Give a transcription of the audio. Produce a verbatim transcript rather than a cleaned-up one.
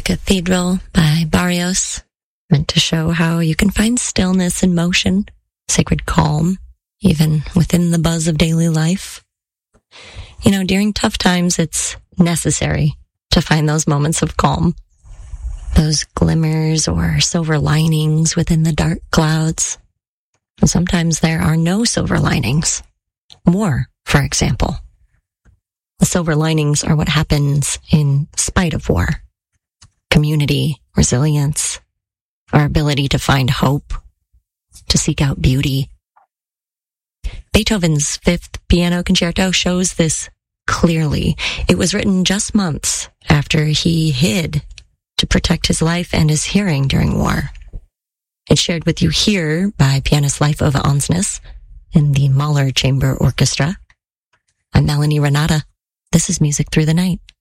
Cathedral by Barrios, meant to show how you can find stillness and motion, sacred calm, even within the buzz of daily life. You know, during tough times, it's necessary to find those moments of calm, those glimmers or silver linings within the dark clouds. And sometimes there are no silver linings. War, for example. The silver linings are what happens in spite of war. Community, resilience, our ability to find hope, to seek out beauty. Beethoven's Fifth Piano Concerto shows this clearly. It was written just months after he hid to protect his life and his hearing during war. It's shared with you here by pianist Leif Ove Ansnes in the Mahler Chamber Orchestra. I'm Melanie Renata. This is Music Through the Night.